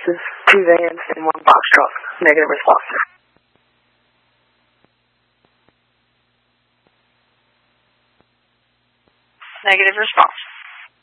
buses, 2 vans, and 1 box truck. Negative response, sir. Negative response.